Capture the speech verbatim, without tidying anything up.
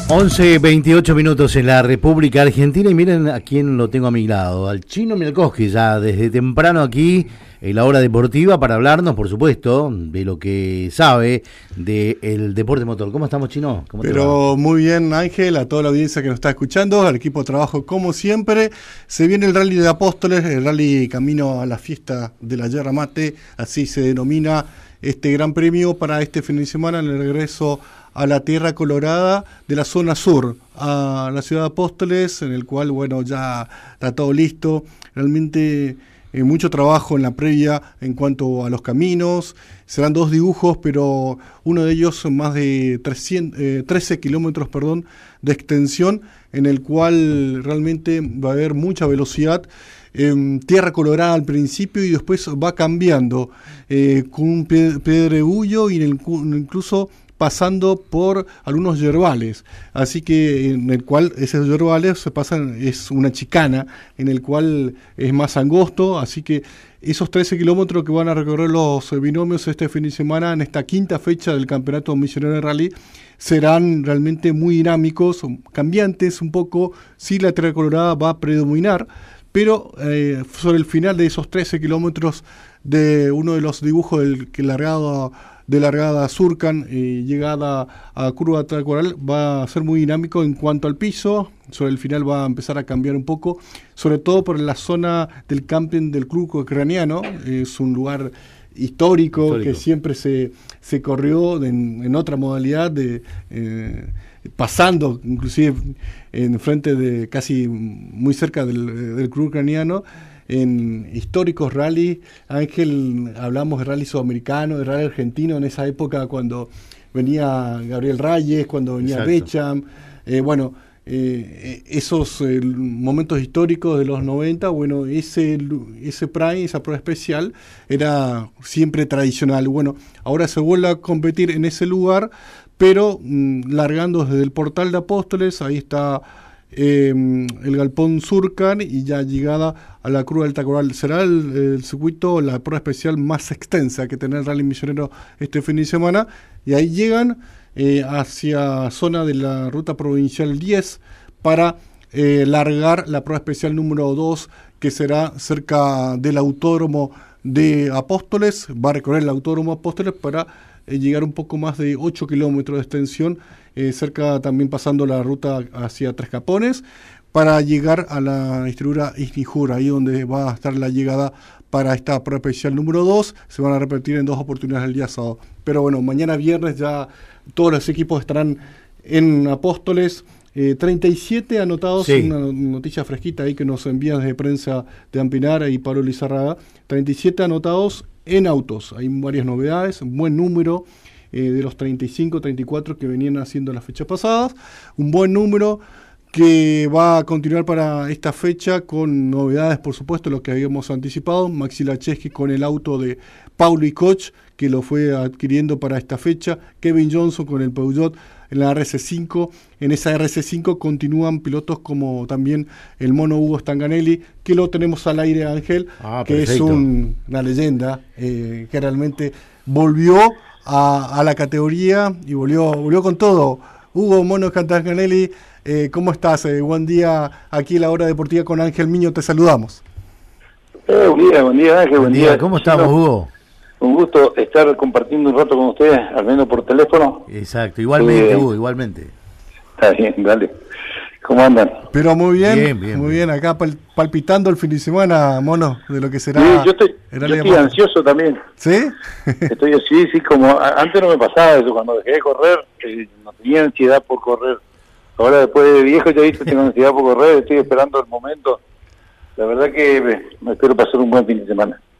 once veintiocho minutos en la República Argentina y miren a quién lo tengo a mi lado, al Chino Mielkowski, ya desde temprano aquí en la hora deportiva para hablarnos, por supuesto, de lo que sabe del deporte motor. ¿Cómo estamos, Chino? ¿Cómo Pero muy bien, Ángel, a toda la audiencia que nos está escuchando, al equipo de trabajo como siempre. Se viene el Rally de Apóstoles, el Rally Camino a la Fiesta de la Yerra Mate, así se denomina este gran premio para este fin de semana en el regreso a la Tierra Colorada de la zona sur, a la ciudad de Apóstoles, en el cual, bueno, ya está todo listo. Realmente eh, mucho trabajo en la previa en cuanto a los caminos. Serán dos dibujos, pero uno de ellos son más de trescientos, eh, trece kilómetros perdón, de extensión, en el cual realmente va a haber mucha velocidad. Eh, tierra colorada al principio y después va cambiando eh, con un pedregullo y en el, incluso pasando por algunos yerbales, así que en el cual esos yerbales se pasan, es una chicana en el cual es más angosto, así que esos trece kilómetros que van a recorrer los binomios este fin de semana en esta quinta fecha del Campeonato Misionero de Rally serán realmente muy dinámicos, cambiantes un poco. Sí, la Tierra Colorada va a predominar, pero eh, sobre el final de esos trece kilómetros de uno de los dibujos del que largado de largada Surcan y eh, llegada a curva Tacuaral va a ser muy dinámico en cuanto al piso. Sobre el final va a empezar a cambiar un poco, sobre todo por la zona del camping del Club Ucraniano. Es un lugar histórico, histórico. que siempre se, se corrió en, en otra modalidad de eh, pasando inclusive en frente de casi muy cerca del, del Club Ucraniano. En históricos rally, Ángel, hablamos de rally sudamericano, de rally argentino en esa época cuando venía Gabriel Reyes, cuando venía Becham, eh, bueno, eh, esos eh, momentos históricos de los noventa, bueno, ese, ese Prime, esa prueba especial era siempre tradicional. Bueno, ahora se vuelve a competir en ese lugar, pero mmm, largando desde el portal de Apóstoles, ahí está Eh, el Galpón Surcan y ya llegada a la Cruz del Tacoral. Será el, el circuito, la prueba especial más extensa que tendrá el Rally Misionero este fin de semana, y ahí llegan eh, hacia zona de la ruta provincial diez para eh, largar la prueba especial número dos, que será cerca del autódromo de Apóstoles. Va a recorrer el autódromo Apóstoles para eh, llegar un poco más de ocho kilómetros de extensión, Eh, cerca también pasando la ruta hacia Tres Capones, para llegar a la distribuidora Isnijur, ahí donde va a estar la llegada para esta prueba especial número dos. Se van a repetir en dos oportunidades el día sábado. Pero bueno, mañana viernes ya todos los equipos estarán en Apóstoles. Eh, treinta y siete anotados, sí. Una noticia fresquita ahí que nos envían desde prensa de Ampinara y Pablo Lizarraga. treinta y siete anotados en autos. Hay varias novedades, un buen número. Eh, de los treinta y cinco, treinta y cuatro que venían haciendo las fechas pasadas, un buen número que va a continuar para esta fecha con novedades, por supuesto, lo que habíamos anticipado. Maxi Lacheski con el auto de Paulo y Koch, que lo fue adquiriendo para esta fecha. Kevin Johnson con el Peugeot en la R C cinco. En esa R C cinco continúan pilotos como también el mono Hugo Stanganelli, que lo tenemos al aire, Ángel, ah, que perfecto. Es un, una leyenda, eh, que realmente volvió A, a la categoría y volvió volvió con todo. Hugo Mono Stanganelli, eh, ¿cómo estás? Eh, buen día aquí en la Hora Deportiva con Ángel Miño, te saludamos. Eh, buen día, buen día Ángel, buen, buen día. día. ¿Cómo estamos, Hugo? Un gusto estar compartiendo un rato con ustedes, al menos por teléfono. Exacto, igualmente, eh, Hugo, igualmente. Está bien, dale. ¿Cómo andan? Pero muy bien, bien, bien muy bien. bien. Acá pal, palpitando el fin de semana, Mono, de lo que será. Sí, yo estoy, yo estoy ansioso también. ¿Sí? Estoy así, sí, como antes no me pasaba eso, cuando dejé de correr, eh, no tenía ansiedad por correr. Ahora después de viejo ya viste, tengo ansiedad por correr, estoy esperando el momento. La verdad que me, me espero pasar un buen fin de semana.